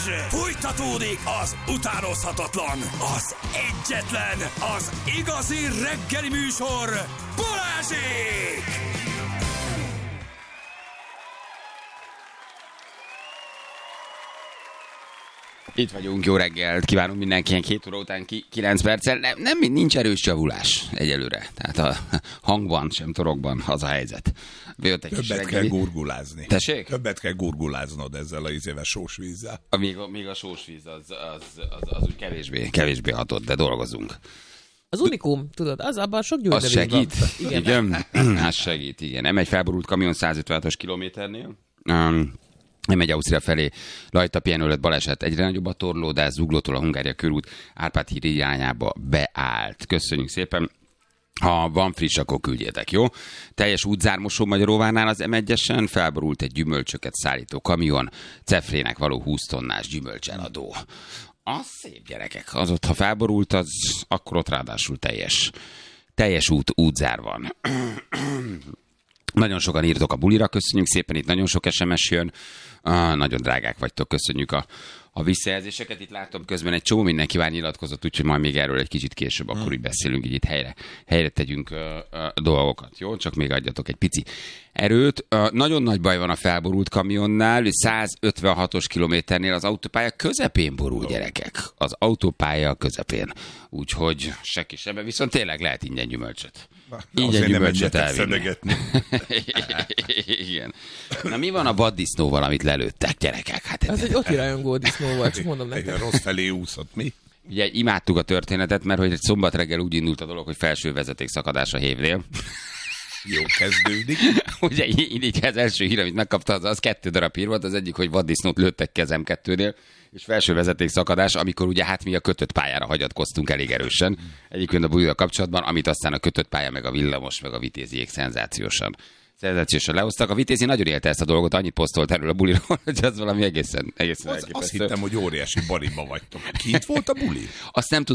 Fújtatódik az utánozhatatlan, az egyetlen, az igazi reggeli műsor, Balázsék! Itt vagyunk, jó reggelt, kívánunk mindenkinek 7 óra után 9 perccel. Nincs erős javulás egyelőre. Tehát a hangban, sem torokban az a helyzet. Többet kell gurgulázni. Tessék? Többet kell gurguláznod ezzel a éves sós vízzel. Még a sós víz az úgy kevésbé hatott, de dolgozunk. Az unikum, tudod, az abban sok gyűjtemény az segít? van. Igen. Az segít, igen. Nem egy felborult kamion 156-os kilométernél. Nem megy Ausztria felé, rajta pihenő baleset, egyre nagyobb a torlódás, Zuglótól a Hungária körút Árpád híd irányába beállt. Köszönjük szépen. Ha van friss, akkor küldjétek, jó? Teljes útzármosó Magyaróvárnál az M1-esen felborult egy gyümölcsöket szállító kamion, Cefrének való 20 tonnás gyümölcseladó. Az szép, gyerekek. Az ott, ha felborult, akkor ott ráadásul teljes útzár van. Nagyon sokan írtok a bulira, köszönjük szépen, itt nagyon sok SMS jön, nagyon drágák vagytok, köszönjük a visszajelzéseket. Itt látom közben egy csomó mindenki már nyilatkozott, úgyhogy majd még erről egy kicsit később akkor úgy beszélünk, így itt helyre tegyünk dolgokat, jó? Csak még adjatok egy pici erőt. Nagyon nagy baj van a felborult kamionnál, 156-os kilométernél az autópálya közepén borul, gyerekek. Az autópálya közepén. Úgyhogy senki sem, viszont tényleg lehet ingyen gyümölcsöt. Ingyen gyümölcsöt elvinni. Igen. Na mi van a vaddisznóval, amit lelőttek, gyerekek? Hát az egy Oti rajongó disznó volt, csak mondom nektek. Egy rossz felé úszott, mi? Ugye imádtuk a történetet, mert hogy egy szombat reggel úgy indult a dolog, hogy felső vezeték szakadás a Hévnél. Jó kezdődik. Ugye így az első hír, amit megkapta, az 2 darab hír volt. Az egyik, hogy vaddisznót lőttek kezem 2-nél, és felső vezeték szakadás, amikor ugye hát mi a kötött pályára hagyatkoztunk elég erősen. Egyébként a bulival kapcsolatban, amit aztán a kötött pálya, meg a villamos, meg a vitéziék szenzációsan lehoztak. A Vitézi nagyon élte ezt a dolgot, annyit posztolt erről a buliról, hogy az valami egészen elképesztő. Azt hittem, hogy óriási bariba vagytok. Kint volt a buli? Azt nem